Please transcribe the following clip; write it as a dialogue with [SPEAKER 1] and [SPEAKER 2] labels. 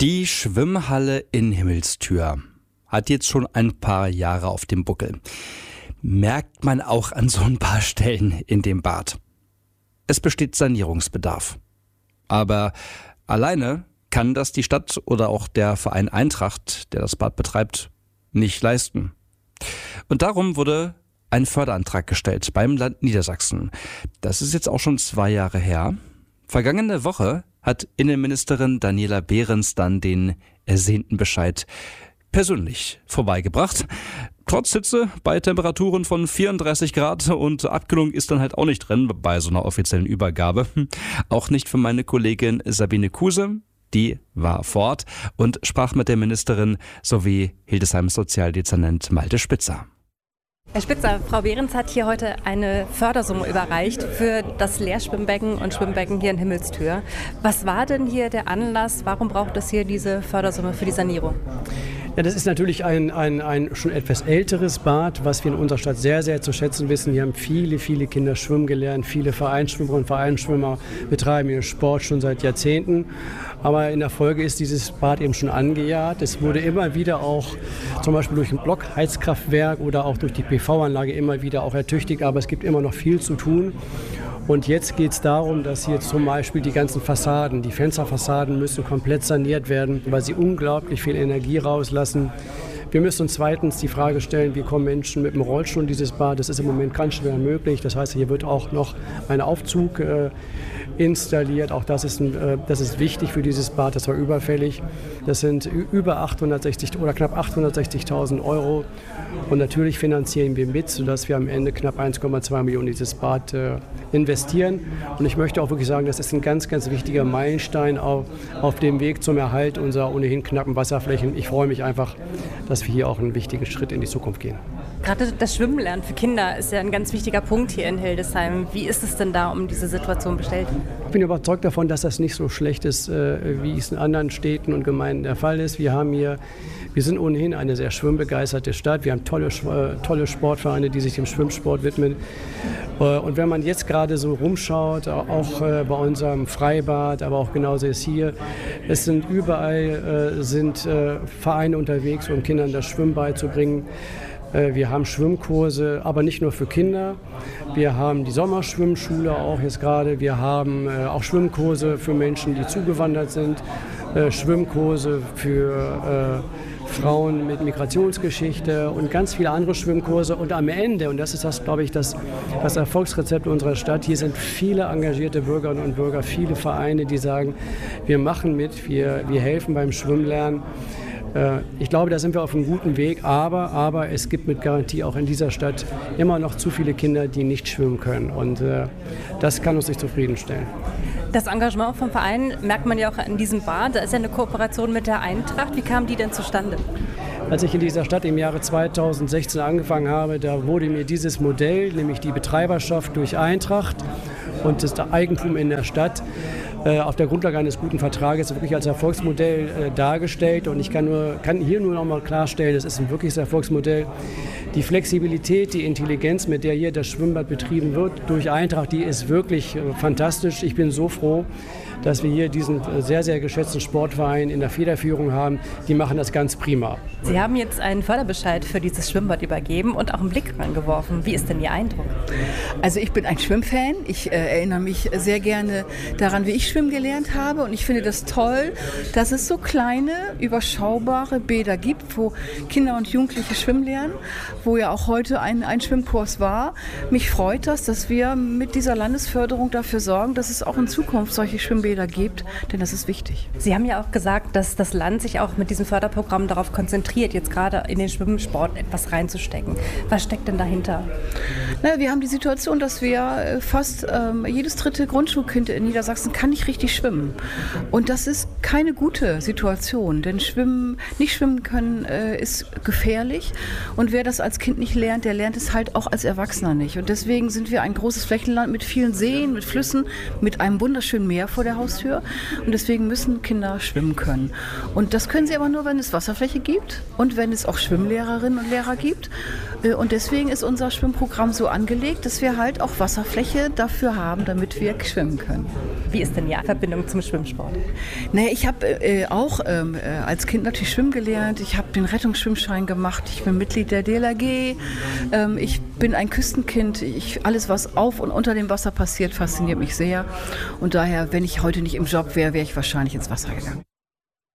[SPEAKER 1] Die Schwimmhalle in Himmelstür hat jetzt schon ein paar Jahre auf dem Buckel. Merkt man auch an so ein paar Stellen in dem Bad. Es besteht Sanierungsbedarf. Aber alleine kann das die Stadt oder auch der Verein Eintracht, der das Bad betreibt, nicht leisten. Und darum wurde ein Förderantrag gestellt beim Land Niedersachsen. Das ist jetzt auch schon 2 Jahre her. Vergangene Woche hat Innenministerin Daniela Behrens dann den ersehnten Bescheid persönlich vorbeigebracht. Trotz Hitze bei Temperaturen von 34 Grad und Abkühlung ist dann halt auch nicht drin bei so einer offiziellen Übergabe. Auch nicht für meine Kollegin Sabine Kuse. Die war vor Ort und sprach mit der Ministerin sowie Hildesheims Sozialdezernent Malte Spitzer.
[SPEAKER 2] Herr Spitzer, Frau Behrens hat hier heute eine Fördersumme überreicht für das Lehrschwimmbecken und Schwimmbecken hier in Himmelstür. Was war denn hier der Anlass? Warum braucht es hier diese Fördersumme für die Sanierung?
[SPEAKER 3] Ja, das ist natürlich ein schon etwas älteres Bad, was wir in unserer Stadt sehr, sehr zu schätzen wissen. Hier haben viele Kinder schwimmen gelernt. Viele Vereinsschwimmerinnen und Vereinsschwimmer betreiben ihren Sport schon seit Jahrzehnten. Aber in der Folge ist dieses Bad eben schon angejahrt. Es wurde immer wieder auch zum Beispiel durch ein Blockheizkraftwerk oder auch durch die PV-Anlage immer wieder auch ertüchtigt. Aber es gibt immer noch viel zu tun. Und jetzt geht es darum, dass hier zum Beispiel die ganzen Fassaden, die Fensterfassaden müssen komplett saniert werden, weil sie unglaublich viel Energie rauslassen. Wir müssen uns zweitens die Frage stellen, wie kommen Menschen mit dem Rollstuhl in dieses Bad? Das ist im Moment ganz schwer möglich. Das heißt, hier wird auch noch ein Aufzug installiert. Auch das ist wichtig für dieses Bad, das war überfällig. Das sind über 860 oder knapp 860.000 Euro. Und natürlich finanzieren wir mit, sodass wir am Ende knapp 1,2 Millionen in dieses Bad investieren. Und ich möchte auch wirklich sagen, das ist ein ganz, ganz wichtiger Meilenstein auf dem Weg zum Erhalt unserer ohnehin knappen Wasserflächen. Ich freue mich einfach, dass wir hier auch einen wichtigen Schritt in die Zukunft gehen.
[SPEAKER 2] Gerade das Schwimmenlernen für Kinder ist ja ein ganz wichtiger Punkt hier in Hildesheim. Wie ist es denn da um diese Situation bestellt?
[SPEAKER 3] Ich bin überzeugt davon, dass das nicht so schlecht ist, wie es in anderen Städten und Gemeinden der Fall ist. Wir sind ohnehin eine sehr schwimmbegeisterte Stadt. Wir haben tolle Sportvereine, die sich dem Schwimmsport widmen. Und wenn man jetzt gerade so rumschaut, auch bei unserem Freibad, aber auch genauso ist hier, es sind überall Vereine unterwegs, um Kindern das Schwimmen beizubringen. Wir haben Schwimmkurse, aber nicht nur für Kinder. Wir haben die Sommerschwimmschule auch jetzt gerade. Wir haben auch Schwimmkurse für Menschen, die zugewandert sind. Schwimmkurse für Frauen mit Migrationsgeschichte und ganz viele andere Schwimmkurse. Und am Ende, und das ist das, glaube ich, das Erfolgsrezept unserer Stadt, hier sind viele engagierte Bürgerinnen und Bürger, viele Vereine, die sagen, wir machen mit, wir helfen beim Schwimmlernen. Ich glaube, da sind wir auf einem guten Weg, aber es gibt mit Garantie auch in dieser Stadt immer noch zu viele Kinder, die nicht schwimmen können. Und das kann uns nicht zufriedenstellen.
[SPEAKER 2] Das Engagement vom Verein merkt man ja auch in diesem Bad. Da ist ja eine Kooperation mit der Eintracht. Wie kam die denn zustande?
[SPEAKER 3] Als ich in dieser Stadt im Jahre 2016 angefangen habe, da wurde mir dieses Modell, nämlich die Betreiberschaft durch Eintracht und das Eigentum in der Stadt, auf der Grundlage eines guten Vertrages wirklich als Erfolgsmodell dargestellt. Und ich kann hier nur noch mal klarstellen, es ist ein wirkliches Erfolgsmodell. Die Flexibilität, die Intelligenz, mit der hier das Schwimmbad betrieben wird durch Eintracht, die ist wirklich fantastisch. Ich bin so froh, dass wir hier diesen sehr, sehr geschätzten Sportverein in der Federführung haben. Die machen das ganz prima.
[SPEAKER 2] Sie haben jetzt einen Förderbescheid für dieses Schwimmbad übergeben und auch einen Blick reingeworfen. Wie ist denn Ihr Eindruck?
[SPEAKER 4] Also ich bin ein Schwimmfan. Ich erinnere mich sehr gerne daran, wie ich schwimmen gelernt habe. Und ich finde das toll, dass es so kleine, überschaubare Bäder gibt, wo Kinder und Jugendliche schwimmen lernen, wo ja auch heute ein Schwimmkurs war. Mich freut das, dass wir mit dieser Landesförderung dafür sorgen, dass es auch in Zukunft solche Schwimmbäder gibt, denn das ist wichtig.
[SPEAKER 2] Sie haben ja auch gesagt, dass das Land sich auch mit diesem Förderprogramm darauf konzentriert, jetzt gerade in den Schwimmsport etwas reinzustecken. Was steckt denn dahinter?
[SPEAKER 4] Wir haben die Situation, dass wir fast jedes dritte Grundschulkind in Niedersachsen kann nicht richtig schwimmen. Und das ist keine gute Situation, denn nicht schwimmen können ist gefährlich. Und wer das als Kind nicht lernt, der lernt es halt auch als Erwachsener nicht. Und deswegen sind wir ein großes Flächenland mit vielen Seen, mit Flüssen, mit einem wunderschönen Meer vor der Haustür. Und deswegen müssen Kinder schwimmen können. Und das können sie aber nur, wenn es Wasserfläche gibt und wenn es auch Schwimmlehrerinnen und Lehrer gibt. Und deswegen ist unser Schwimmprogramm so angelegt, dass wir halt auch Wasserfläche dafür haben, damit wir schwimmen können.
[SPEAKER 2] Wie ist denn Ihre Verbindung zum Schwimmsport?
[SPEAKER 4] Naja, ich habe auch als Kind natürlich schwimmen gelernt. Ich habe den Rettungsschwimmschein gemacht. Ich bin Mitglied der DLRG. Ich bin ein Küstenkind. Alles, was auf und unter dem Wasser passiert, fasziniert mich sehr. Und daher, wenn ich heute nicht im Job wäre, wäre ich wahrscheinlich ins Wasser gegangen.